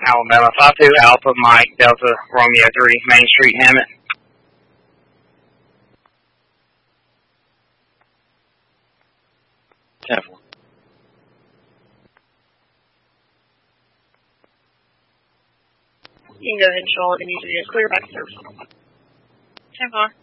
Alabama 52 Alpha Mike Delta Romeo 3 Main Street Hammett. Careful. You can go ahead and show all that you need to do. Clear back service. 10-4.